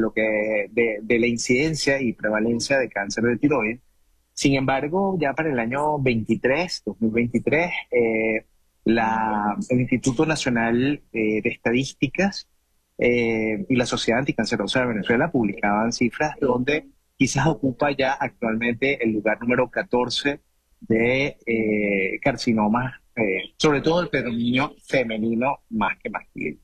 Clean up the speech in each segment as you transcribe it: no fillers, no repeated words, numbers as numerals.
de la incidencia y prevalencia de cáncer de tiroides. Sin embargo, ya para el año 2023, el Instituto Nacional de Estadísticas y la Sociedad Anticancerosa de Venezuela publicaban cifras donde quizás ocupa ya actualmente el lugar número 14 de carcinomas, sobre todo el predominio femenino más que masculino.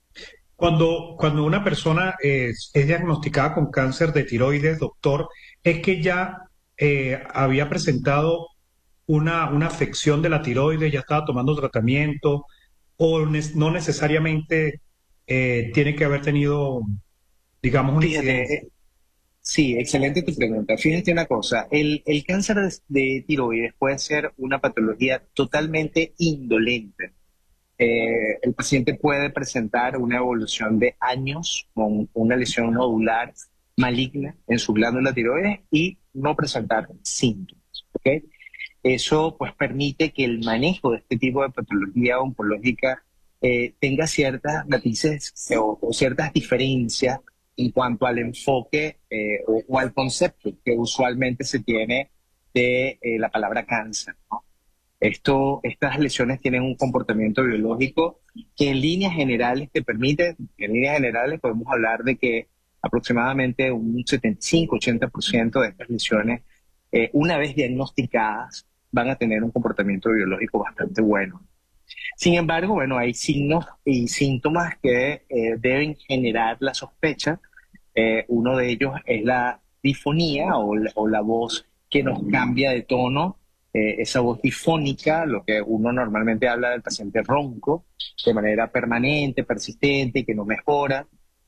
Cuando una persona es diagnosticada con cáncer de tiroides, doctor, es que ya había presentado una afección de la tiroides, ya estaba tomando tratamiento, o no necesariamente tiene que haber tenido, digamos, una Fíjate, incidencia. sí, excelente tu pregunta. Fíjate una cosa, el cáncer de tiroides puede ser una patología totalmente indolente. El paciente puede presentar una evolución de años con una lesión nodular maligna en su glándula tiroides y no presentar síntomas, ¿ok? Eso pues permite que el manejo de este tipo de patología oncológica tenga ciertas matices o ciertas diferencias en cuanto al enfoque o al concepto que usualmente se tiene de la palabra cáncer, ¿no? Estas lesiones tienen un comportamiento biológico que en líneas generales te permite, en líneas generales podemos hablar de que aproximadamente un 75-80% de estas lesiones, una vez diagnosticadas, van a tener un comportamiento biológico bastante bueno. Sin embargo, bueno, hay signos y síntomas que deben generar la sospecha. Uno de ellos es la difonía o la voz que nos cambia de tono, esa voz difónica, lo que uno normalmente habla del paciente ronco, de manera permanente, persistente, que no mejora.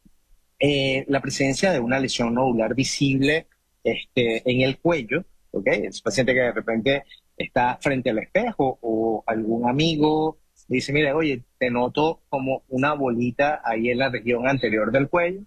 La presencia de una lesión nodular visible en el cuello, ¿ok? Es paciente que de repente está frente al espejo o algún amigo dice, mira, oye, te noto como una bolita ahí en la región anterior del cuello.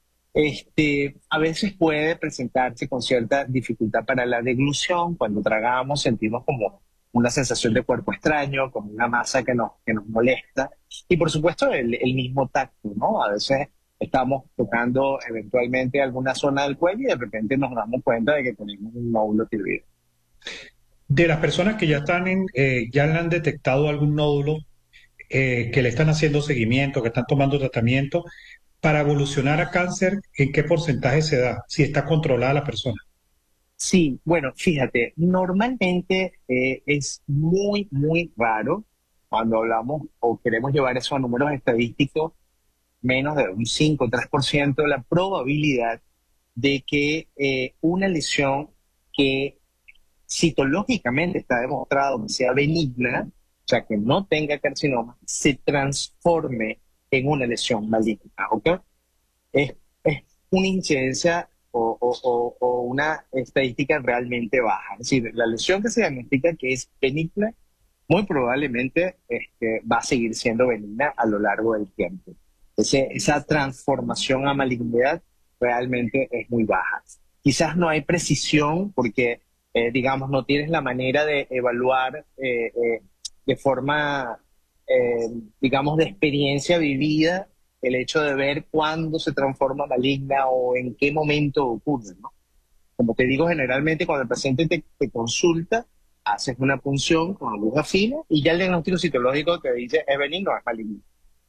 A veces puede presentarse con cierta dificultad para la deglución. Cuando tragamos sentimos como una sensación de cuerpo extraño, como una masa que nos molesta. Y por supuesto el mismo tacto, ¿no? A veces estamos tocando eventualmente alguna zona del cuello y de repente nos damos cuenta de que tenemos un nódulo tiroideo. De las personas que ya ya le han detectado algún nódulo, que le están haciendo seguimiento, que están tomando tratamiento, para evolucionar a cáncer, ¿en qué porcentaje se da? Si está controlada la persona. Sí, bueno, fíjate, normalmente es muy raro cuando hablamos o queremos llevar eso a números estadísticos, menos de un 5 o 3% la probabilidad de que una lesión que citológicamente está demostrado que sea benigna, o sea, que no tenga carcinoma, se transforme en una lesión maligna, ¿ok? Es una incidencia o una estadística realmente baja. Es decir, la lesión que se diagnostica que es benigna, muy probablemente va a seguir siendo benigna a lo largo del tiempo. Esa transformación a malignidad realmente es muy baja. Quizás no hay precisión porque, digamos, no tienes la manera de evaluar de forma, eh, digamos, de experiencia vivida el hecho de ver cuándo se transforma maligna o en qué momento ocurre, ¿no? Como te digo, generalmente cuando el paciente te consulta, haces una punción con aguja fina y ya el diagnóstico citológico te dice es benigno o es maligno.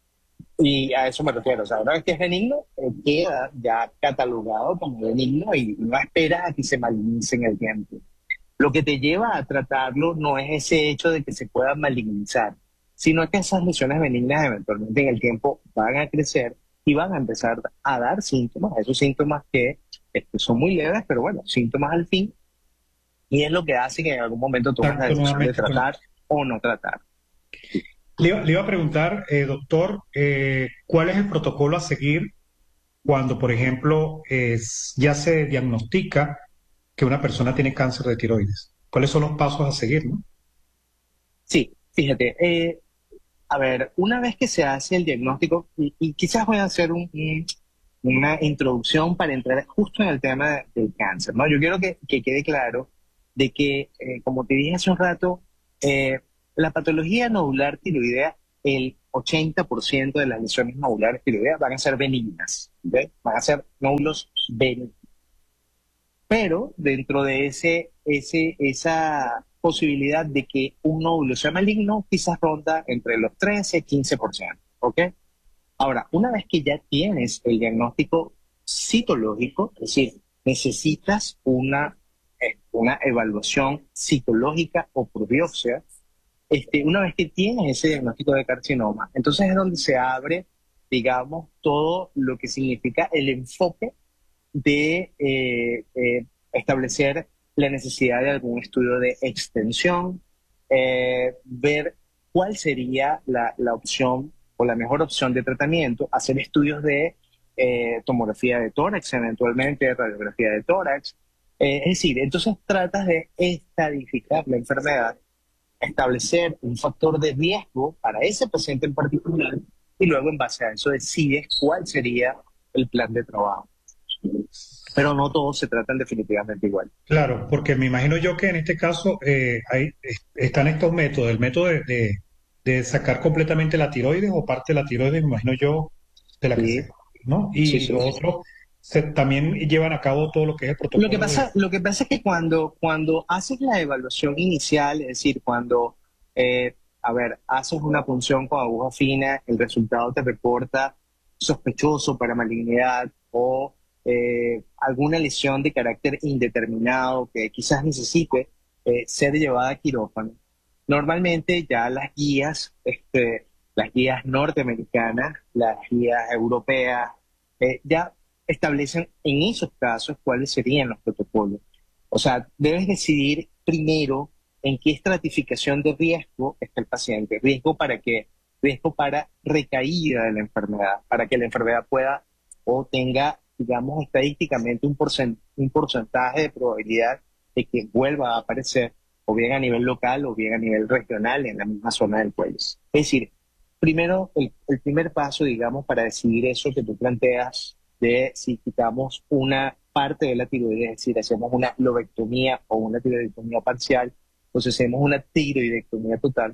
Y a eso me refiero. O sea, una vez que es benigno, queda ya catalogado como benigno y no esperas a que se malignice en el tiempo. Lo que te lleva a tratarlo no es ese hecho de que se pueda malignizar, sino que esas lesiones benignas eventualmente en el tiempo van a crecer y van a empezar a dar síntomas, esos síntomas que son muy leves, pero bueno, síntomas al fin, y es lo que hace que en algún momento tomes la Contacto decisión de nuevamente con... tratar o no tratar. Le iba a preguntar, doctor, ¿cuál es el protocolo a seguir cuando, por ejemplo, ya se diagnostica que una persona tiene cáncer de tiroides? ¿Cuáles son los pasos a seguir, no? Sí, fíjate, a ver, una vez que se hace el diagnóstico, y quizás voy a hacer una introducción para entrar justo en el tema del cáncer, ¿no? Yo quiero que quede claro de que, como te dije hace un rato, la patología nodular tiroidea, 80% de las lesiones nodulares tiroideas van a ser benignas, ¿ok? Van a ser nódulos benignos. Pero dentro de esa posibilidad de que un nódulo sea maligno, quizás ronda entre los 13 y 15%, ¿ok? Ahora, una vez que ya tienes el diagnóstico citológico, es decir, necesitas una evaluación citológica o por biopsia, una vez que tienes ese diagnóstico de carcinoma, entonces es donde se abre, digamos, todo lo que significa el enfoque de establecer la necesidad de algún estudio de extensión, ver cuál sería la opción o la mejor opción de tratamiento, hacer estudios de tomografía de tórax, eventualmente radiografía de tórax. Es decir, entonces tratas de estadificar la enfermedad, establecer un factor de riesgo para ese paciente en particular y luego en base a eso decides cuál sería el plan de trabajo. Pero no todos se tratan definitivamente igual. Claro, porque me imagino yo que en este caso están estos métodos, el método de sacar completamente la tiroides o parte de la tiroides, me imagino yo, de la que se, Sí, ¿no? sí, Y sí. lo otro, también llevan a cabo todo lo que es el Lo que protocolo de... pasa, lo que pasa es que cuando haces la evaluación inicial, es decir, cuando, a ver, haces una punción con aguja fina, el resultado te reporta sospechoso para malignidad o alguna lesión de carácter indeterminado que quizás necesite ser llevada a quirófano. Normalmente ya las guías norteamericanas, las guías europeas, ya establecen en esos casos cuáles serían los protocolos. O sea, debes decidir primero en qué estratificación de riesgo está el paciente. ¿Riesgo para qué? Riesgo para recaída de la enfermedad, para que la enfermedad pueda o tenga, digamos, estadísticamente un porcentaje de probabilidad de que vuelva a aparecer, o bien a nivel local o bien a nivel regional en la misma zona del país. Es decir, primero, el primer paso, digamos, para decidir eso que tú planteas de si quitamos una parte de la tiroides, es decir, hacemos una lobectomía o una tiroidectomía parcial, o si hacemos una tiroidectomía total,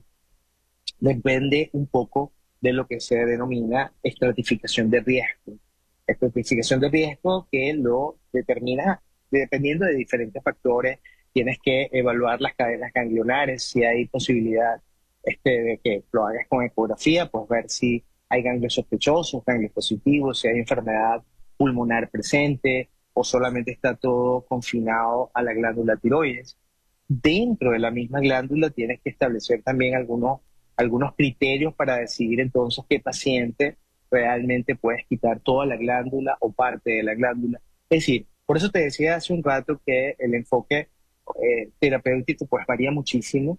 depende un poco de lo que se denomina estratificación de riesgo. Estratificación de riesgo que lo determina dependiendo de diferentes factores. Tienes que evaluar las cadenas ganglionares, si hay posibilidad de que lo hagas con ecografía, pues ver si hay ganglios sospechosos, ganglios positivos, si hay enfermedad pulmonar presente o solamente está todo confinado a la glándula tiroides. Dentro de la misma glándula tienes que establecer también algunos criterios para decidir entonces qué paciente realmente puedes quitar toda la glándula o parte de la glándula. Es decir, por eso te decía hace un rato que el enfoque terapéutico pues varía muchísimo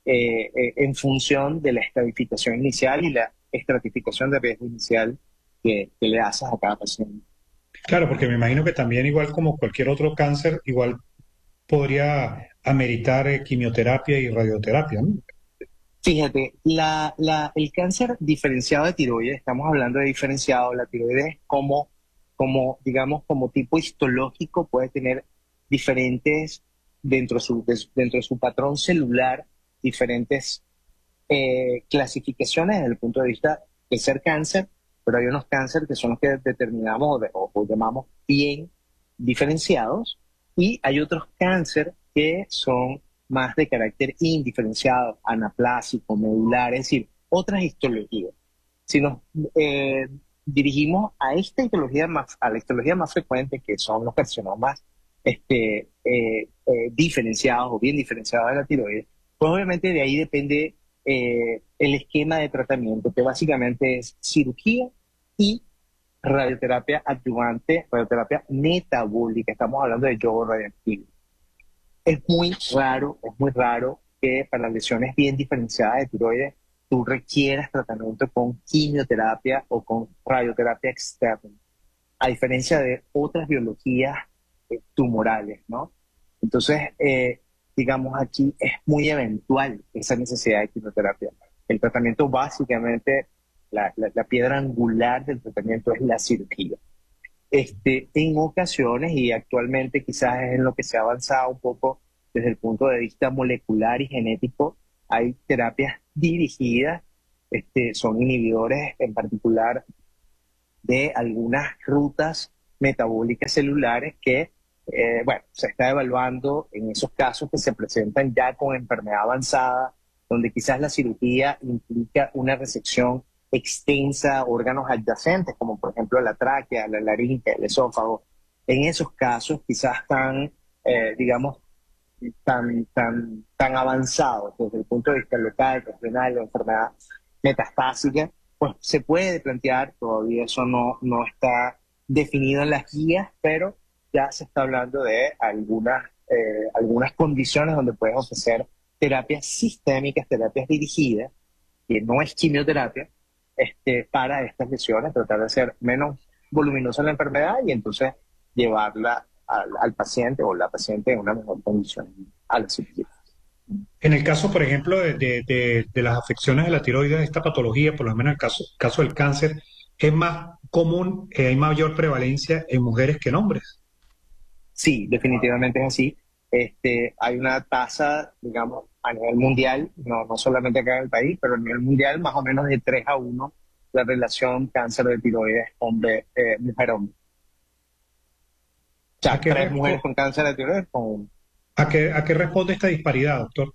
en función de la estadificación inicial y la estratificación de riesgo inicial que le haces a cada paciente. Claro, porque me imagino que también igual como cualquier otro cáncer, igual podría ameritar quimioterapia y radioterapia, ¿no? Fíjate, el cáncer diferenciado de tiroides, estamos hablando de diferenciado, la tiroides digamos, como tipo histológico puede tener diferentes, dentro de su patrón celular, diferentes clasificaciones desde el punto de vista de ser cáncer, pero hay unos cánceres que son los que determinamos o llamamos bien diferenciados, y hay otros cáncer que son más de carácter indiferenciado, anaplásico, medular, es decir, otras histologías. Si nos dirigimos a a la histología más frecuente, que son los carcinomas diferenciados o bien diferenciados de la tiroides, pues obviamente de ahí depende el esquema de tratamiento, que básicamente es cirugía y radioterapia adyuvante, radioterapia metabólica. Estamos hablando de yodo radioactivo. Es muy raro que para lesiones bien diferenciadas de tiroides tú requieras tratamiento con quimioterapia o con radioterapia externa, a diferencia de otras biologías tumorales, ¿no? Entonces, digamos, aquí es muy eventual esa necesidad de quimioterapia. El tratamiento básicamente, la piedra angular del tratamiento es la cirugía. En ocasiones, y actualmente quizás es en lo que se ha avanzado un poco desde el punto de vista molecular y genético, hay terapias dirigidas son inhibidores en particular de algunas rutas metabólicas celulares que, bueno, se está evaluando en esos casos que se presentan ya con enfermedad avanzada, donde quizás la cirugía implica una resección extensa a órganos adyacentes, como por ejemplo la tráquea, la laringe, el esófago. En esos casos quizás digamos, tan avanzados desde el punto de vista local, regional o enfermedad metastásica, pues se puede plantear, todavía eso no está definido en las guías, pero ya se está hablando de algunas condiciones donde puedes ofrecer terapias sistémicas, terapias dirigidas, que no es quimioterapia, para estas lesiones, tratar de ser menos voluminosa la enfermedad y entonces llevarla al paciente o la paciente en una mejor condición a la cirugía. En el caso, por ejemplo, de las afecciones de la tiroides, esta patología, por lo menos en el caso del cáncer, es más común, hay mayor prevalencia en mujeres que en hombres. Sí, definitivamente es así. Hay una tasa, digamos, a nivel mundial, no solamente acá en el país, pero a nivel mundial más o menos de 3-1 la relación cáncer de tiroides mujer-hombre. O ¿A sea, qué, 3 mujeres con cáncer de tiroides con uno. a qué responde esta disparidad, doctor?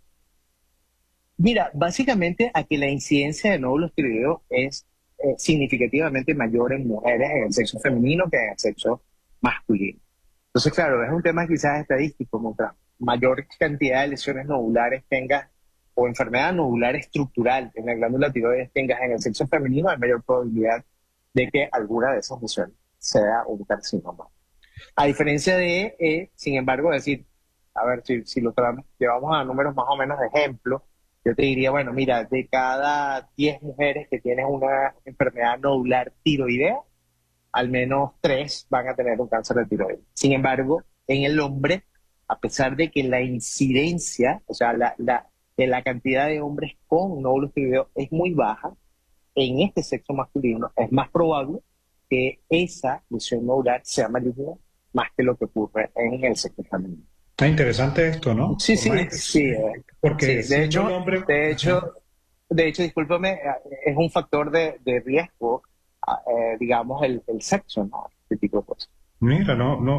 Mira, básicamente a que la incidencia de nódulos tiroideos es significativamente mayor en mujeres en el sexo femenino que en el sexo masculino. Entonces, claro, es un tema quizás estadístico, mientras mayor cantidad de lesiones nodulares tengas o enfermedad nodular estructural en la glándula tiroides tengas en el sexo femenino, hay mayor probabilidad de que alguna de esas lesiones sea un carcinoma. A diferencia sin embargo, decir, a ver, si llevamos a números más o menos de ejemplo, yo te diría, bueno, mira, de cada 10 mujeres que tienen una enfermedad nodular tiroidea, al menos 3 van a tener un cáncer de tiroides. Sin embargo, en el hombre, a pesar de que la incidencia, o sea, de la cantidad de hombres con nódulos tiroideos es muy baja, en este sexo masculino es más probable que esa lesión nodular sea maligna más que lo que ocurre en el sexo femenino. Está interesante esto, ¿no? Sí, sí, sí. Porque Sí. De siendo el hecho, hombre... de Ajá. hecho, de hecho, discúlpame, es un factor de riesgo, digamos, el sexo, ¿no? Este tipo de cosas. Mira,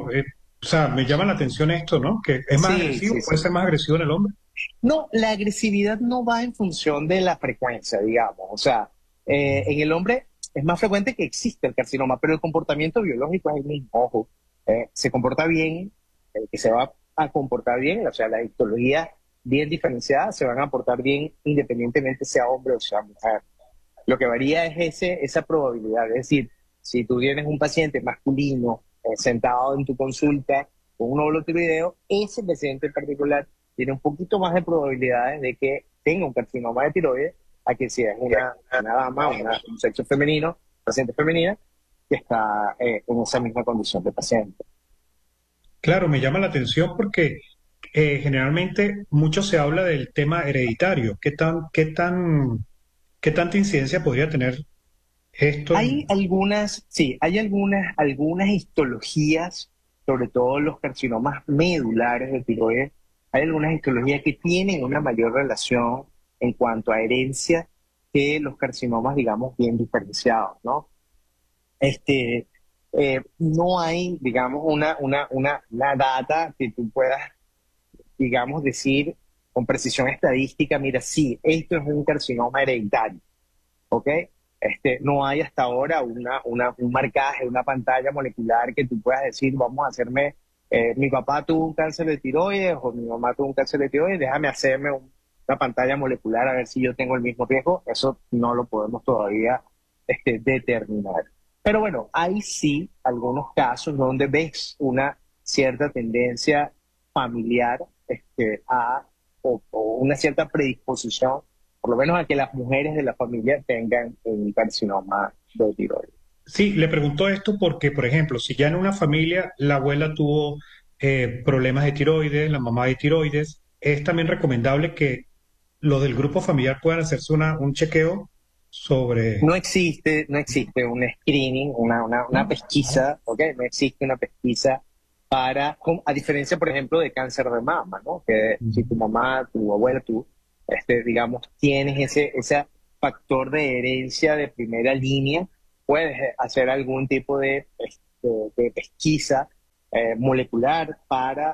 o sea, me llama la atención esto, ¿no? Que es más Sí, agresivo, sí, puede sí. ser más agresivo en el hombre. No, la agresividad no va en función de la frecuencia, digamos. O sea, en el hombre es más frecuente que existe el carcinoma, pero el comportamiento biológico es el mismo. Ojo, se comporta bien, el que se va a comportar bien, o sea, las histologías bien diferenciadas se van a portar bien independientemente sea hombre o sea mujer. Lo que varía es esa probabilidad. Es decir, si tú tienes un paciente masculino sentado en tu consulta con un óvulo tiroideo, ese paciente en particular tiene un poquito más de probabilidades de que tenga un carcinoma de tiroides a que si es una dama, un sexo femenino, paciente femenina, que está en esa misma condición de paciente. Claro, me llama la atención porque generalmente mucho se habla del tema hereditario. ¿Qué tanta incidencia podría tener esto Hay algunas, sí, hay algunas histologías, sobre todo los carcinomas medulares de tiroides, hay algunas histologías que tienen una mayor relación en cuanto a herencia que los carcinomas, digamos, bien diferenciados, ¿no? No hay, digamos, una data que tú puedas, digamos, decir con precisión estadística, mira, sí, esto es un carcinoma hereditario. ¿Ok? No hay hasta ahora un marcaje, una pantalla molecular que tú puedas decir, vamos a hacerme, mi papá tuvo un cáncer de tiroides o mi mamá tuvo un cáncer de tiroides, déjame hacerme una pantalla molecular a ver si yo tengo el mismo riesgo. Eso no lo podemos todavía determinar. Pero bueno, hay sí algunos casos donde ves una cierta tendencia familiar o una cierta predisposición por lo menos a que las mujeres de la familia tengan un carcinoma de tiroides. Sí, le pregunto esto porque, por ejemplo, si ya en una familia la abuela tuvo problemas de tiroides, la mamá de tiroides, es también recomendable que los del grupo familiar puedan hacerse un chequeo sobre... No existe un screening, una pesquisa, ¿ok? No existe una pesquisa a diferencia, por ejemplo, de cáncer de mama, ¿no? Que si tu mamá, tu abuela, tú, digamos, tienes factor de herencia de primera línea, puedes hacer algún tipo de pesquisa molecular para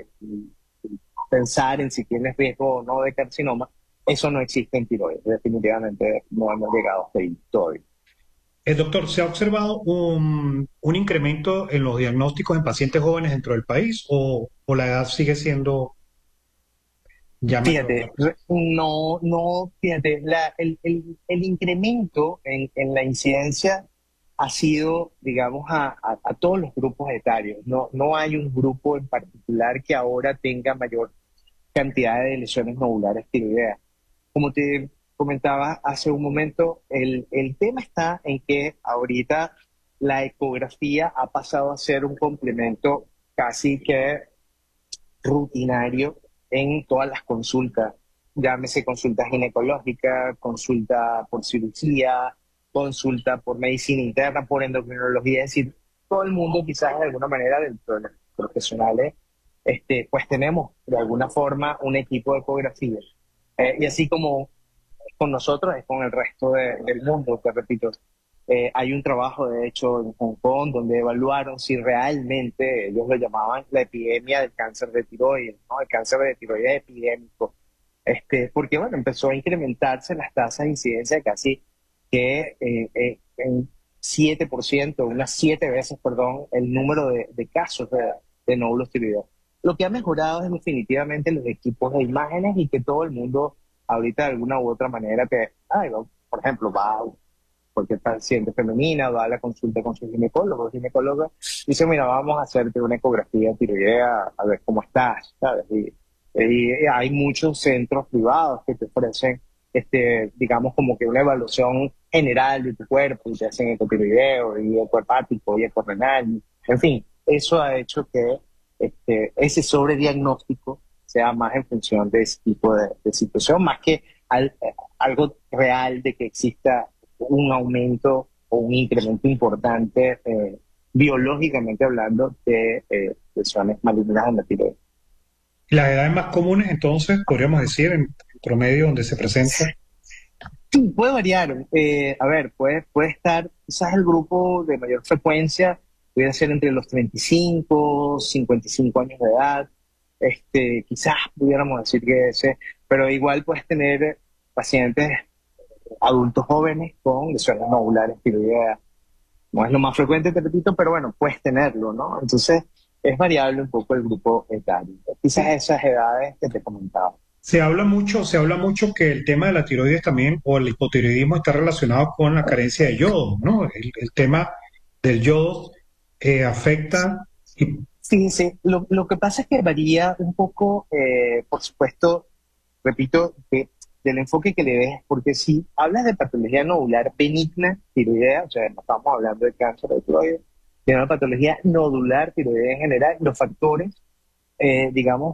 pensar en si tienes riesgo o no de carcinoma. Eso no existe en tiroides, definitivamente no hemos llegado hasta ahí todavía. Doctor, ¿se ha observado un incremento en los diagnósticos en pacientes jóvenes dentro del país o la edad sigue siendo ya mayor? Fíjate, no, no, fíjate, el incremento en la incidencia ha sido, digamos, a todos los grupos etarios. No, no hay un grupo en particular que ahora tenga mayor cantidad de lesiones nodulares tiroideas. Como te comentaba hace un momento, el tema está en que ahorita la ecografía ha pasado a ser un complemento casi que rutinario en todas las consultas, llámese consulta ginecológica, consulta por cirugía, consulta por medicina interna, por endocrinología, es decir, todo el mundo quizás de alguna manera dentro de los profesionales, pues tenemos de alguna forma un equipo de ecografía. Y así como con nosotros, es con el resto del mundo, te repito. Hay un trabajo, de hecho, en Hong Kong, donde evaluaron si realmente, ellos lo llamaban la epidemia del cáncer de tiroides, ¿no? El cáncer de tiroides epidémico. Porque, bueno, empezó a incrementarse las tasas de incidencia de casi que en 7%, unas 7 veces, perdón, el número de casos de nódulos tiroideos. Lo que ha mejorado es definitivamente los equipos de imágenes y que todo el mundo ahorita de alguna u otra manera por ejemplo, va porque es paciente femenina, va a la consulta con su ginecólogo o ginecóloga, dice, mira, vamos a hacerte una ecografía tiroidea a ver cómo estás, ¿sabes? Y hay muchos centros privados que te ofrecen, digamos, como que una evaluación general de tu cuerpo, y te hacen ecotiroideo, y ecohepático, y ecorrenal, en fin, eso ha hecho que ese sobrediagnóstico sea más en función de ese tipo de situación, más que algo real de que exista un aumento o un incremento importante biológicamente hablando de lesiones malignas en la tiroides. Las edades más comunes, entonces, podríamos decir, en promedio, donde se presenta. Sí, puede variar. A ver, puede estar quizás el grupo de mayor frecuencia, puede ser entre los 35, 55 años de edad. Quizás pudiéramos decir que ese, pero igual puedes tener pacientes adultos jóvenes con lesiones nodulares tiroideas. No es lo más frecuente, te repito, pero bueno, puedes tenerlo, ¿no? Entonces, es variable un poco el grupo etario. Quizás esas edades que te comentaba. Se habla mucho que el tema de la tiroides también, o el hipotiroidismo, está relacionado con la carencia de yodo, ¿no? El tema del yodo afecta. Fíjense, lo que pasa es que varía un poco, por supuesto, repito, del enfoque que le des, porque si hablas de patología nodular benigna tiroidea, o sea, no estamos hablando de cáncer de tiroides, sino de patología nodular tiroidea en general, los factores, digamos,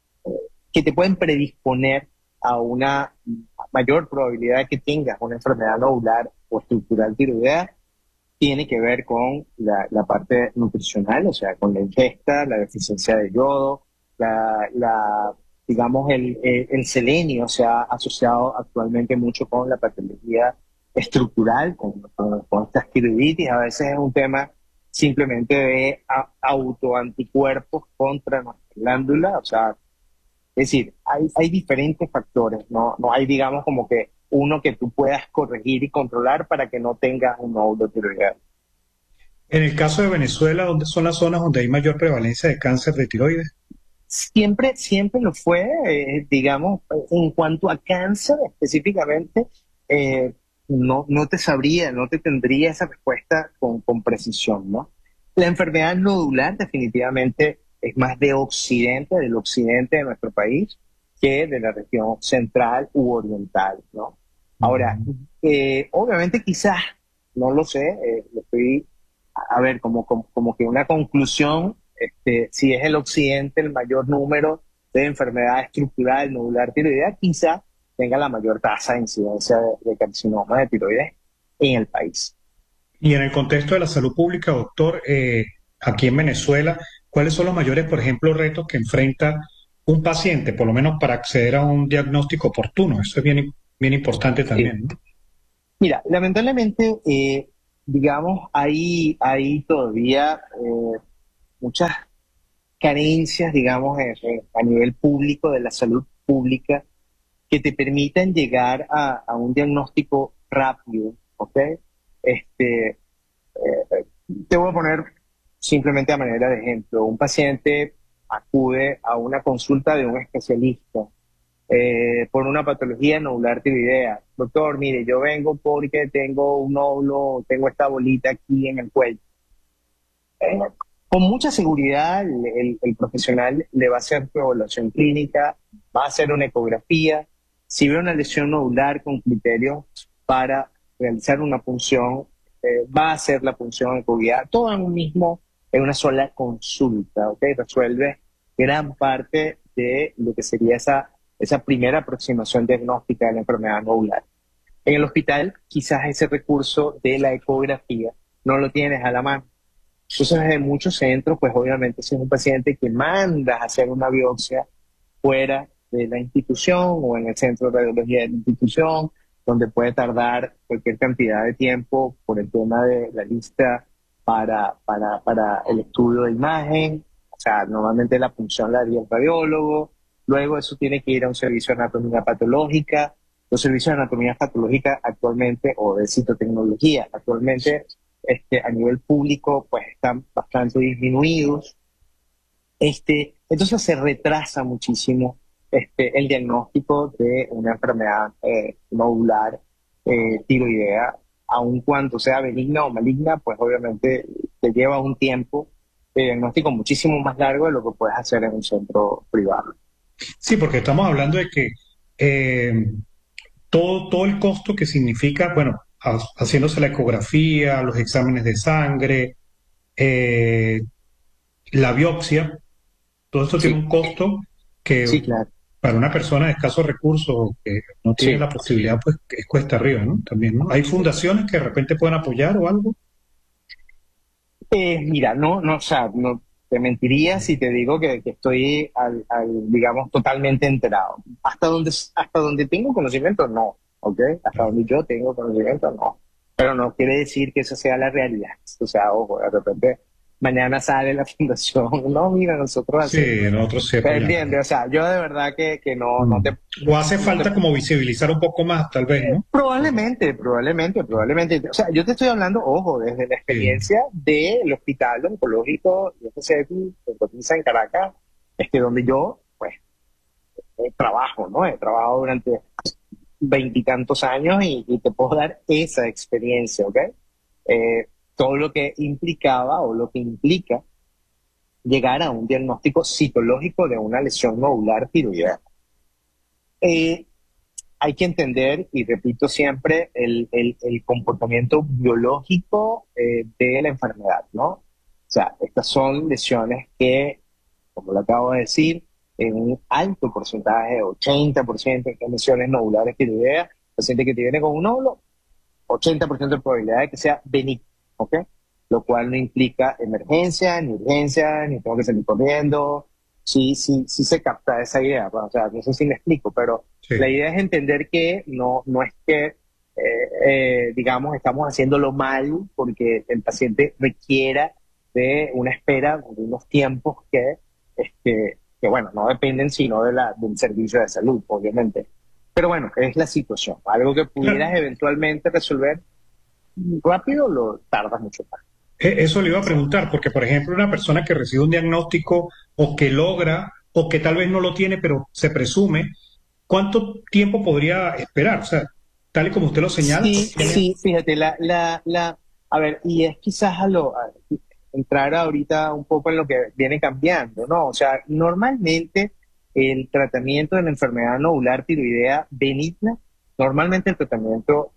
que te pueden predisponer a una mayor probabilidad de que tengas una enfermedad nodular o estructural tiroidea, tiene que ver con la parte nutricional, o sea, con la ingesta, la deficiencia de yodo, digamos, el selenio se ha asociado actualmente mucho con la patología estructural, con estas tiroiditis. A veces es un tema simplemente de autoanticuerpos contra nuestra glándula, o sea, es decir, hay diferentes factores, no hay, digamos, como que uno que tú puedas corregir y controlar para que no tengas un nódulo tiroideo. En el caso de Venezuela, ¿dónde son las zonas donde hay mayor prevalencia de cáncer de tiroides? Siempre lo fue, digamos, en cuanto a cáncer específicamente, no te sabría, no te tendría esa respuesta con precisión, ¿no? La enfermedad nodular definitivamente es más del occidente de nuestro país que de la región central u oriental, ¿no? Ahora, obviamente quizás, no lo sé, lo estoy, a ver, como que una conclusión, si es el occidente el mayor número de enfermedad estructural nodular tiroidea, quizás tenga la mayor tasa de incidencia de carcinoma de tiroides en el país. Y en el contexto de la salud pública, doctor, aquí en Venezuela, ¿cuáles son los mayores, por ejemplo, retos que enfrenta un paciente, por lo menos para acceder a un diagnóstico oportuno? Eso es bien, bien importante Sí. también, ¿no? Mira, lamentablemente, digamos, hay todavía muchas carencias, digamos, a nivel público de la salud pública que te permitan llegar a un diagnóstico rápido, ¿ok? Este, te voy a poner simplemente a manera de ejemplo. Un paciente acude a una consulta de un especialista por una patología nodular tiroidea. Doctor, mire, yo vengo porque tengo un nódulo, tengo esta bolita aquí en el cuello. Eh, con mucha seguridad, el profesional le va a hacer su evaluación clínica, va a hacer una ecografía. Si ve una lesión nodular con criterios para realizar una punción, va a hacer la punción ecoguiada, todo en un mismo, en una sola consulta, ¿ok? Resuelve gran parte de lo que sería esa primera aproximación diagnóstica de la enfermedad nodular. En el hospital, quizás ese recurso de la ecografía no lo tienes a la mano. Entonces, en muchos centros, pues obviamente si es un paciente que mandas a hacer una biopsia fuera de la institución o en el centro de radiología de la institución, donde puede tardar cualquier cantidad de tiempo por el tema de la lista para el estudio de imagen. O sea, normalmente la punción la haría el radiólogo, luego eso tiene que ir a un servicio de anatomía patológica. Los servicios de anatomía patológica actualmente, o de citotecnología, actualmente a nivel público, pues están bastante disminuidos. Entonces se retrasa muchísimo el diagnóstico de una enfermedad nodular tiroidea, aun cuando sea benigna o maligna, pues obviamente te lleva un tiempo de diagnóstico muchísimo más largo de lo que puedes hacer en un centro privado. Sí, porque estamos hablando de que eh, todo el costo que significa, bueno, haciéndose la ecografía, los exámenes de sangre, eh, la biopsia, todo esto tiene Sí, un costo que sí, claro. para una persona de escasos recursos que no tiene Sí. la posibilidad, pues es cuesta arriba, ¿no? También, ¿no? ¿Hay fundaciones que de repente puedan apoyar o algo? Mira, no, o sea, no te mentiría si te digo que estoy, digamos, totalmente enterado. Hasta donde tengo conocimiento, no, ¿ok? Hasta donde yo tengo conocimiento, no. Pero no quiere decir que esa sea la realidad. O sea, ojo, de repente mañana sale la fundación, no, mira, nosotros Sí, hacemos. nosotros sí ¿Me apoyamos. entiendes? O sea, yo de verdad que no, no Mm. te, O hace no te falta como visibilizar un poco más, tal vez, ¿no? Probablemente. O sea, yo te estoy hablando, ojo, desde la Sí. experiencia del Hospital Oncológico de FCETI, que cotiza en Caracas, donde yo, pues, trabajo, ¿no? He trabajado durante veintitantos años y te puedo dar esa experiencia, ¿ok? Todo lo que implicaba o lo que implica llegar a un diagnóstico citológico de una lesión nodular tiroidea. Eh, Hay que entender, y repito siempre, el comportamiento biológico de la enfermedad, ¿no? O sea, estas son lesiones que, como lo acabo de decir, en un alto porcentaje, 80% de lesiones nodulares tiroideas, paciente que te viene con un nódulo, 80% de probabilidad de que sea benigno, ¿ok? Lo cual no implica emergencia, ni urgencia, ni tengo que salir corriendo. Sí, sí, sí se capta esa idea, pues, o sea, no sé si me explico, pero la Sí. idea es entender que no es que, digamos, estamos haciéndolo mal porque el paciente requiera de una espera, de unos tiempos que bueno, no dependen sino del servicio de salud, obviamente. Pero bueno, es la situación. Algo que pudieras Claro, eventualmente resolver rápido, lo tardas mucho más. eso le iba a preguntar, porque por ejemplo, una persona que recibe un diagnóstico o que logra o que tal vez no lo tiene, pero se presume, ¿cuánto tiempo podría esperar? O sea, tal y como usted lo señala, Sí, pues tiene... sí, fíjate, a ver, y es quizás entrar ahorita un poco en lo que viene cambiando, ¿no? O sea, normalmente el tratamiento de la enfermedad nodular tiroidea benigna, normalmente el tratamiento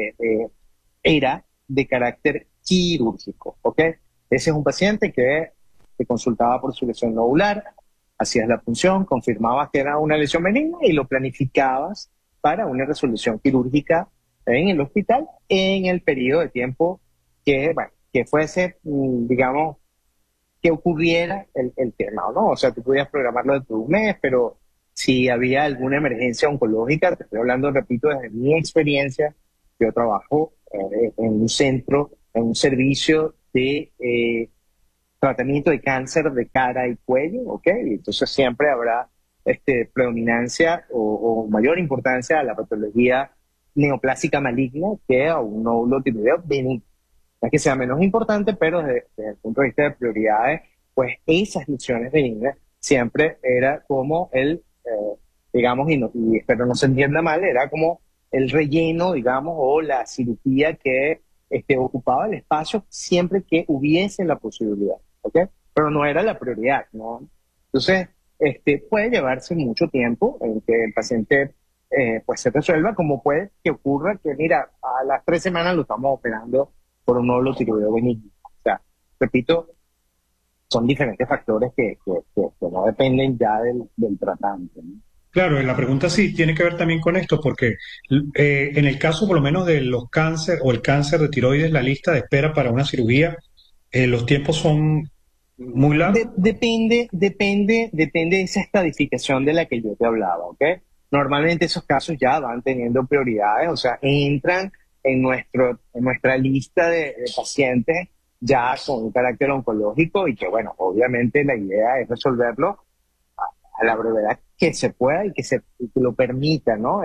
era de carácter quirúrgico, ¿ok? Ese es un paciente que te consultaba por su lesión nodular, hacías la punción, confirmabas que era una lesión benigna y lo planificabas para una resolución quirúrgica en el hospital en el periodo de tiempo bueno, que fuese, digamos, que ocurriera el tema, ¿no? O sea, tú podías programarlo dentro de un mes, pero si había alguna emergencia oncológica, te estoy hablando, repito, desde mi experiencia, Yo trabajo en un centro, en un servicio de tratamiento de cáncer de cara y cuello, ¿ok? Y entonces siempre habrá predominancia o mayor importancia a la patología neoplásica maligna que a un nódulo tiroideo benigno. No es que sea menos importante, pero desde el punto de vista de prioridades, pues esas lesiones benignas siempre era como digamos, y espero no se entienda mal, era como el relleno, digamos, o la cirugía que ocupaba el espacio siempre que hubiese la posibilidad, ¿ok? Pero no era la prioridad, ¿no? Entonces, puede llevarse mucho tiempo en que el paciente pues se resuelva, como puede que ocurra que, mira, a las 3 semanas lo estamos operando por un nódulo tiroideo benigno. O sea, repito, son diferentes factores que no dependen ya del tratante, ¿no? Claro, la pregunta sí tiene que ver también con esto, porque en el caso por lo menos de los cáncer o el cáncer de tiroides, la lista de espera para una cirugía, los tiempos son muy largos. Depende de esa estadificación de la que yo te hablaba, ¿ok? Normalmente esos casos ya van teniendo prioridades, o sea, entran en nuestra lista de pacientes ya con un carácter oncológico y que, bueno, obviamente la idea es resolverlo a la brevedad que se pueda y que lo permita, ¿no?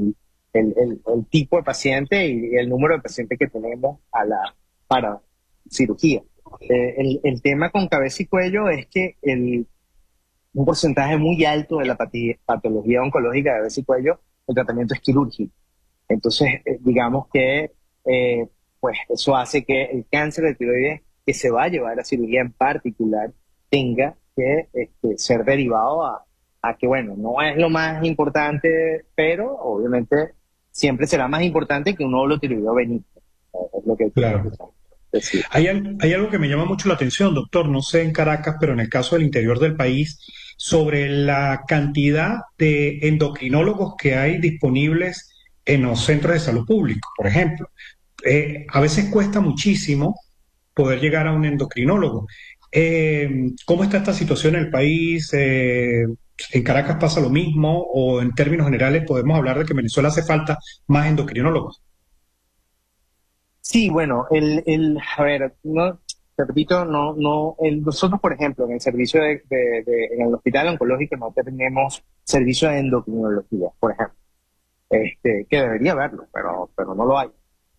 El tipo de paciente y el número de pacientes que tenemos para cirugía. El tema con cabeza y cuello es que un porcentaje muy alto de la patología oncológica de cabeza y cuello, el tratamiento es quirúrgico. Entonces, digamos que pues eso hace que el cáncer de tiroides que se va a llevar a cirugía en particular tenga que ser derivado a que, bueno, no es lo más importante, pero obviamente siempre será más importante que un nódulo tiroideo benigno. Es lo que hay que Claro. decir. Hay algo que me llama mucho la atención, doctor, no sé en Caracas, pero en el caso del interior del país, sobre la cantidad de endocrinólogos que hay disponibles en los centros de salud públicos, por ejemplo. A veces cuesta muchísimo poder llegar a un endocrinólogo. ¿Cómo está esta situación en el país? ¿En Caracas pasa lo mismo? ¿O en términos generales podemos hablar de que en Venezuela hace falta más endocrinólogos? Sí, bueno, a ver, no, te repito, nosotros, por ejemplo, en el servicio en el hospital oncológico no tenemos servicio de endocrinología, por ejemplo, que debería haberlo, pero no lo hay.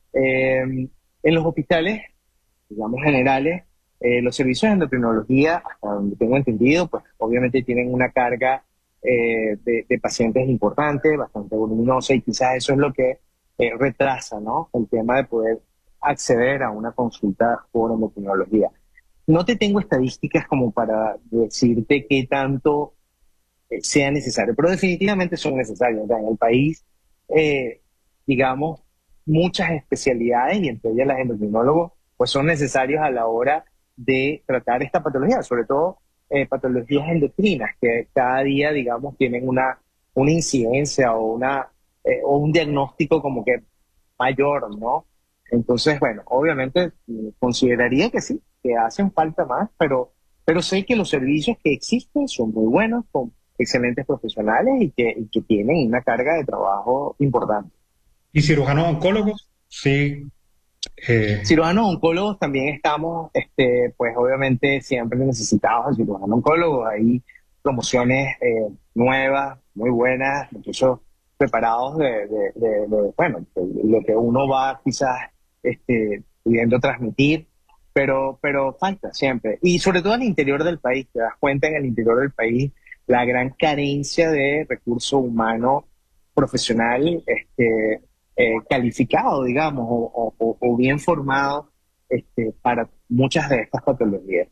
En los hospitales, digamos, generales, los servicios de endocrinología, hasta donde tengo entendido, pues obviamente tienen una carga de pacientes importante, bastante voluminosa, y quizás eso es lo que retrasa, ¿no? El tema de poder acceder a una consulta por endocrinología. No te tengo estadísticas como para decirte qué tanto sea necesario, pero definitivamente son necesarios. O sea, en el país, eh, digamos, muchas especialidades, y entre ellas las endocrinólogos, pues son necesarios a la hora de tratar esta patología, sobre todo patologías endocrinas, que cada día, digamos, tienen una incidencia o un diagnóstico como que mayor, ¿no? Entonces, bueno, obviamente consideraría que sí, que hacen falta más, pero sé que los servicios que existen son muy buenos, con excelentes profesionales y que tienen una carga de trabajo importante. ¿Y cirujanos oncólogos? Sí. eh, Cirujanos oncólogos también estamos, pues obviamente siempre necesitados de cirujanos oncólogos. Hay promociones nuevas, muy buenas, incluso preparados bueno, de lo que uno va quizás pudiendo transmitir, pero falta siempre. Y sobre todo al interior del país, te das cuenta en el interior del país la gran carencia de recurso humano profesional, calificado, digamos, o bien formado para muchas de estas patologías.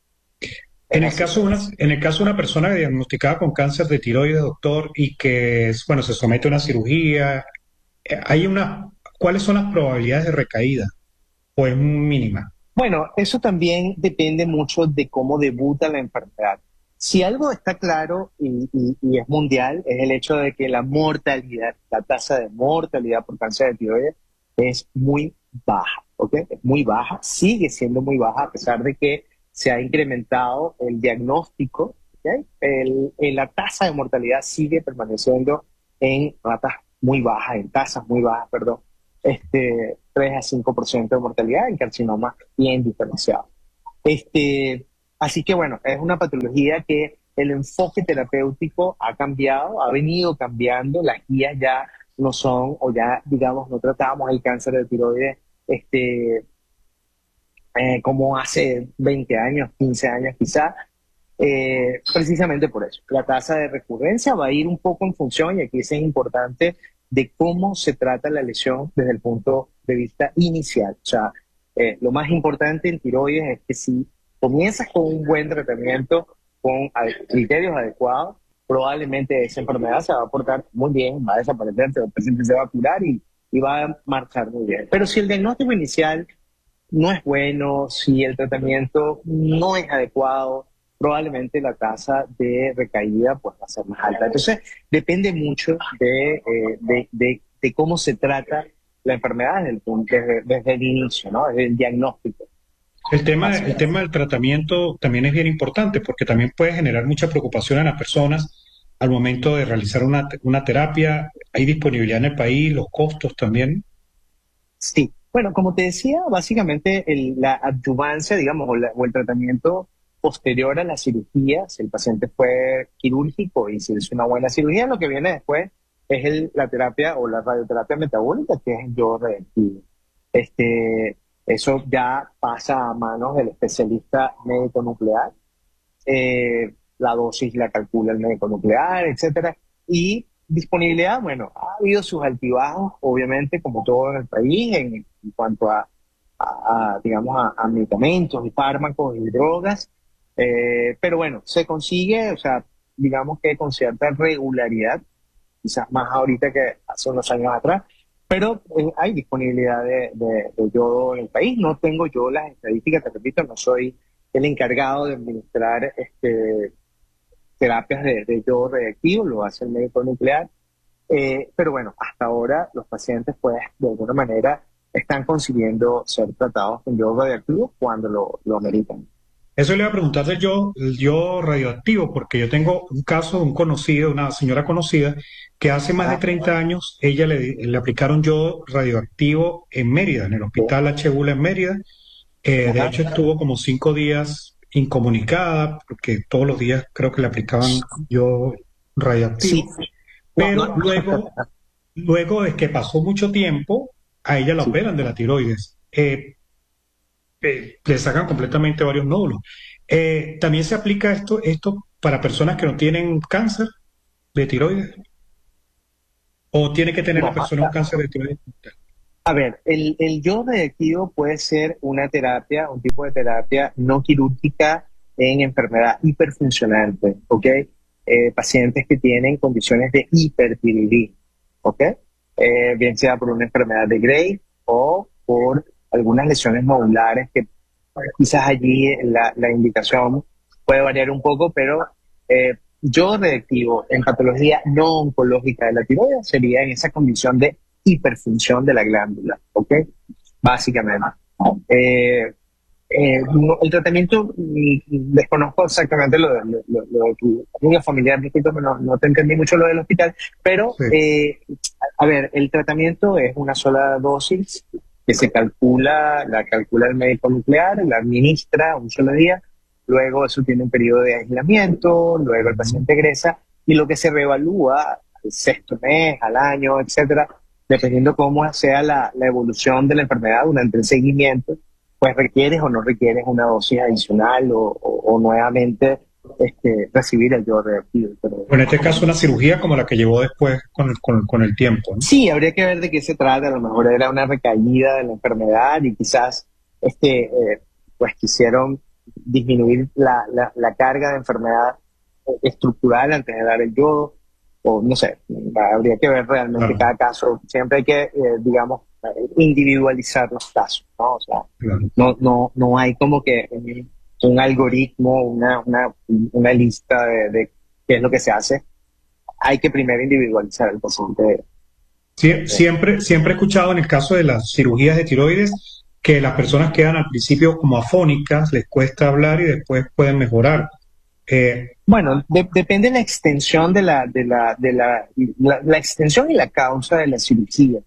Es así. En el caso de una persona diagnosticada con cáncer de tiroides, doctor, y que, bueno, se somete a una cirugía, hay ¿cuáles son las probabilidades de recaída? ¿O es mínima? Bueno, eso también depende mucho de cómo debuta la enfermedad. Si algo está claro y es mundial, es el hecho de que la mortalidad, la tasa de mortalidad por cáncer de tiroides es muy baja, ¿ok? Es muy baja, sigue siendo muy baja a pesar de que se ha incrementado el diagnóstico, ¿ok? La tasa de mortalidad sigue permaneciendo en ratas muy bajas, en tasas muy bajas, perdón. 3 a 5% de mortalidad en carcinoma bien diferenciado. Así que bueno, es una patología que el enfoque terapéutico ha cambiado, ha venido cambiando, las guías ya no son, o ya digamos, no tratamos el cáncer de tiroides como hace 20 años, 15 años quizás, precisamente por eso. La tasa de recurrencia va a ir un poco en función, y aquí es importante, de cómo se trata la lesión desde el punto de vista inicial. O sea, lo más importante en tiroides es que si comienzas con un buen tratamiento, con criterios adecuados, probablemente esa enfermedad se va a portar muy bien, va a desaparecer, el paciente se va a curar y va a marchar muy bien. Pero si el diagnóstico inicial no es bueno, si el tratamiento no es adecuado, probablemente la tasa de recaída pues, va a ser más alta. Entonces, depende mucho de cómo se trata la enfermedad desde el inicio, ¿no? Desde el diagnóstico. El tema del tratamiento también es bien importante porque también puede generar mucha preocupación en las personas al momento de realizar una terapia. Hay disponibilidad en el país, los costos también. Sí, bueno, como te decía, básicamente la adyuvancia, digamos, o el tratamiento posterior a la cirugía, si el paciente fue quirúrgico y se hizo una buena cirugía, lo que viene después es la terapia o la radioterapia metabólica, que es el yodo reactivo. Eso ya pasa a manos del especialista médico nuclear. La dosis la calcula el médico nuclear, etcétera. Y disponibilidad, bueno, ha habido sus altibajos, obviamente, como todo en el país, en cuanto digamos, a medicamentos y fármacos y drogas. Pero bueno, se consigue, o sea, digamos que con cierta regularidad, quizás más ahorita que hace unos años atrás, pero hay disponibilidad de yodo en el país. No tengo yo las estadísticas, te repito, no soy el encargado de administrar terapias de yodo reactivo, lo hace el médico nuclear. Pero bueno, hasta ahora los pacientes, pues, de alguna manera están consiguiendo ser tratados con yodo radioactivo cuando lo ameritan. Eso le iba a preguntar el yo radioactivo, porque yo tengo un caso de un conocido, una señora conocida, que hace más de Ah, 30 años ella le aplicaron yodo radioactivo en Mérida, en el ok. hospital H. Bula en Mérida. De Ajá. hecho, estuvo como 5 días incomunicada, porque todos los días creo que le aplicaban yodo Sí, radioactivo. no, no, Pero luego de que pasó mucho tiempo, a ella la sí. operan de la tiroides. Le sacan completamente varios nódulos. También se aplica esto para personas que no tienen cáncer de tiroides, o tiene que tener la No, persona un cáncer de tiroides. a ver, el yodo radioactivo puede ser una terapia, un tipo de terapia no quirúrgica en enfermedad hiperfuncionante, ¿ok? Pacientes que tienen condiciones de hipertiroidismo, ¿ok? Bien sea por una enfermedad de Graves o por algunas lesiones nodulares que quizás allí la indicación puede variar un poco, pero yodo radioactivo en patología no oncológica de la tiroides sería en esa condición de hiperfunción de la glándula, ¿ok? Básicamente. Eh, el tratamiento, desconozco exactamente lo de tu amiga familiar, disculpa, no te entendí mucho lo del hospital, pero Sí. a ver, el tratamiento es una sola dosis que la calcula el médico nuclear, la administra un solo día, luego eso tiene un periodo de aislamiento, luego el paciente egresa y lo que se reevalúa al sexto mes, al año, etcétera, dependiendo cómo sea la evolución de la enfermedad durante el seguimiento, pues requieres o no requieres una dosis adicional o nuevamente recibir el yodo reactivo. Pero O en este caso, una cirugía como la que llevó después con el tiempo, ¿no? sí, habría que ver de qué se trata. A lo mejor era una recaída de la enfermedad y quizás pues quisieron disminuir la carga de enfermedad estructural antes de dar el yodo. O no sé, habría que ver realmente Claro, cada caso. Siempre hay que, digamos, individualizar los casos, ¿no? O sea, claro. no hay como que un algoritmo, una lista de qué es lo que se hace. Hay que primero individualizar el paciente. Siempre he escuchado en el caso de las cirugías de tiroides que las personas quedan al principio como afónicas, les cuesta hablar y después pueden mejorar. Eh, Bueno, depende de la extensión la extensión y la causa de la cirugía.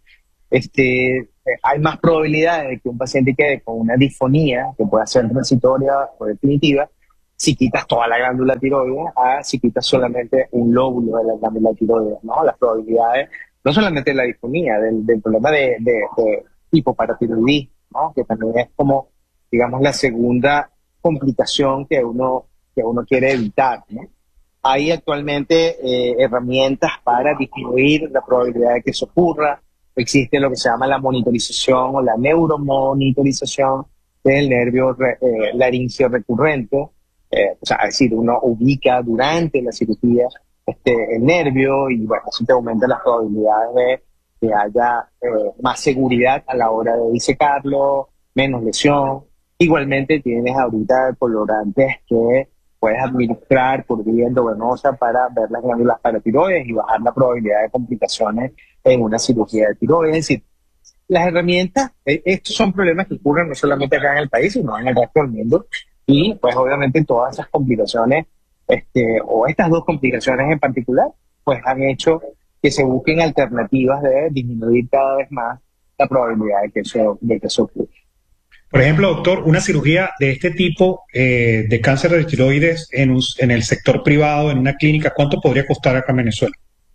hay más probabilidades de que un paciente quede con una disfonía, que pueda ser transitoria o definitiva, si quitas toda la glándula tiroides a si quitas solamente un lóbulo de la glándula tiroides, ¿no? Las probabilidades, no solamente de la disfonía, del problema de hipoparatiroidismo, ¿no? Que también es como, digamos, la segunda complicación que uno quiere evitar, ¿no? Hay actualmente herramientas para disminuir la probabilidad de que eso ocurra. Existe lo que se llama la monitorización o la neuromonitorización del nervio laringio recurrente. O sea, es decir, uno ubica durante la cirugía el nervio y, bueno, eso te aumenta las probabilidades de que haya más seguridad a la hora de disecarlo, menos lesión. Igualmente tienes ahorita colorantes que puedes administrar por vía endovenosa para ver las glándulas paratiroides y bajar la probabilidad de complicaciones en una cirugía de tiroides. Es decir, las herramientas, estos son problemas que ocurren no solamente acá en el país, sino en el resto del mundo. Y pues obviamente todas esas complicaciones, o estas dos complicaciones en particular, pues han hecho que se busquen alternativas de disminuir cada vez más la probabilidad de que eso ocurra. Por ejemplo, doctor, una cirugía de este tipo de cáncer de tiroides en el sector privado, en una clínica, ¿cuánto podría costar acá en Venezuela?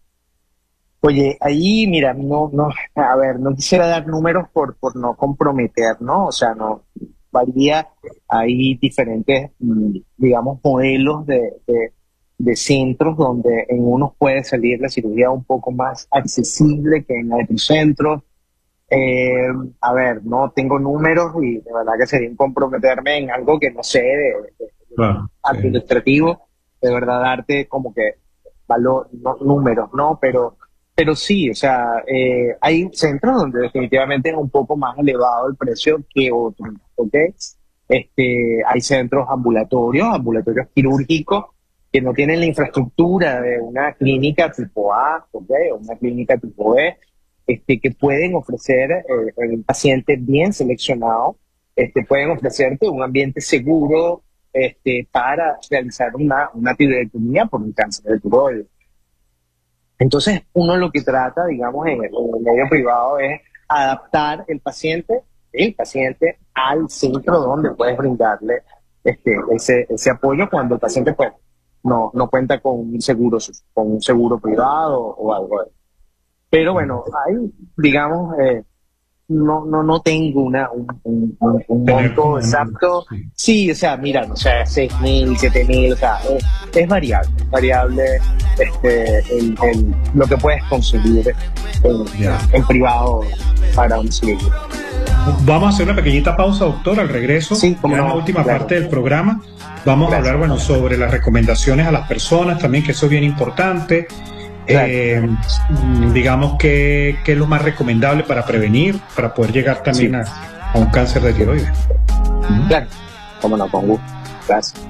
Oye, ahí, mira, a ver, no quisiera dar números por no comprometer, ¿no? O sea, no varía, hay diferentes, digamos, modelos de centros donde en unos puede salir la cirugía un poco más accesible que en otros centros. A ver, no tengo números y de verdad que sería comprometerme en algo que no sé administrativo, de verdad darte como que valor, no, números, ¿no? Pero sí, o sea, hay centros donde definitivamente es un poco más elevado el precio que otros, ¿ok? Hay centros ambulatorios quirúrgicos que no tienen la infraestructura de una clínica tipo A, ¿ok? O una clínica tipo B, que pueden ofrecer un paciente bien seleccionado, pueden ofrecerte un ambiente seguro para realizar una tiroidectomía por un cáncer de tiroides. Entonces, uno lo que trata, digamos, en el medio privado es adaptar el paciente al centro donde puedes brindarle ese apoyo cuando el paciente pues no cuenta con un seguro privado o algo de eso. Pero bueno, ahí, digamos, no tengo un monto exacto. Sí, o sea, mira, o sea, 6.000, 7.000, o sea, es variable lo que puedes conseguir en privado para un cirugía. Vamos a hacer una pequeñita pausa, doctor, al regreso, sí, en la última parte del programa. Vamos a hablar, bueno, sobre las recomendaciones a las personas también, que eso es bien importante. Digamos que es lo más recomendable para prevenir, para poder llegar también a un cáncer de tiroides. Claro, cómo no, con gusto. Gracias.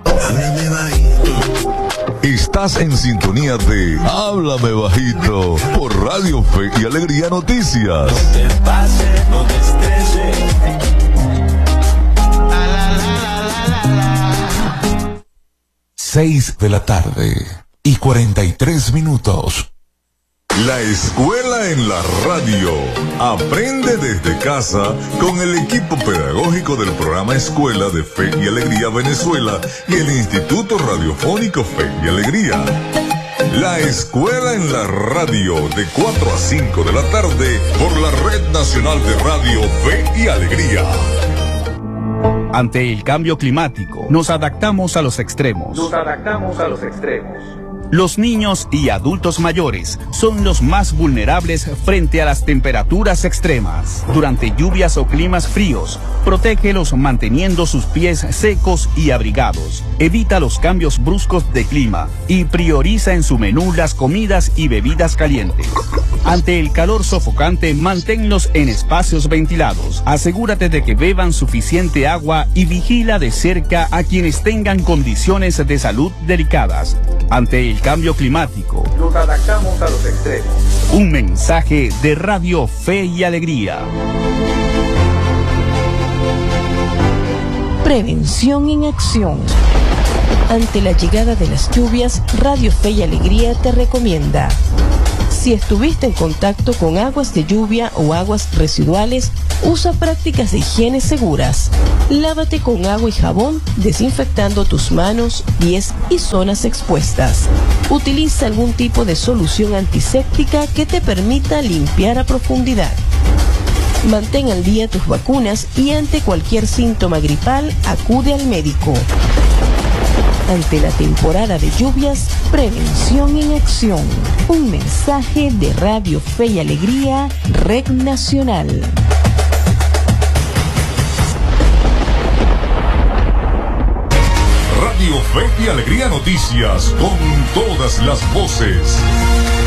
Estás en sintonía de Háblame Bajito por Radio Fe y Alegría Noticias. No te pases, no te estreses. 6 de la tarde y 43 minutos. La escuela en la radio. Aprende desde casa con el equipo pedagógico del programa Escuela de Fe y Alegría Venezuela y el Instituto Radiofónico Fe y Alegría. La escuela en la radio de 4 a 5 de la tarde por la Red Nacional de Radio Fe y Alegría. Ante el cambio climático, nos adaptamos a los extremos. Los niños y adultos mayores son los más vulnerables frente a las temperaturas extremas. Durante lluvias o climas fríos, protégelos manteniendo sus pies secos y abrigados. Evita los cambios bruscos de clima y prioriza en su menú las comidas y bebidas calientes. Ante el calor sofocante, manténlos en espacios ventilados. Asegúrate de que beban suficiente agua y vigila de cerca a quienes tengan condiciones de salud delicadas. Ante el cambio climático, nos adaptamos a los extremos. Un mensaje de Radio Fe y Alegría. Prevención en acción. Ante la llegada de las lluvias, Radio Fe y Alegría te recomienda: Si estuviste en contacto con aguas de lluvia o aguas residuales, usa prácticas de higiene seguras. Lávate con agua y jabón, desinfectando tus manos, pies y zonas expuestas. Utiliza algún tipo de solución antiséptica que te permita limpiar a profundidad. Mantén al día tus vacunas y ante cualquier síntoma gripal, acude al médico. Ante la temporada de lluvias, prevención en acción. Un mensaje de Radio Fe y Alegría, Red Nacional. Radio Fe y Alegría Noticias, con todas las voces.